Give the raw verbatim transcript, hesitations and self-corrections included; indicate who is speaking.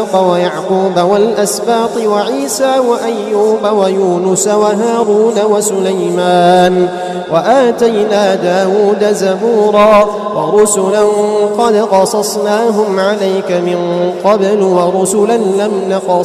Speaker 1: ويعقوب والأسباط وعيسى وأيوب ويونس وهارون وسليمان وآتينا داود زبورا ورسلا قد قصصناهم عليك من قبل ورسلا لم نقص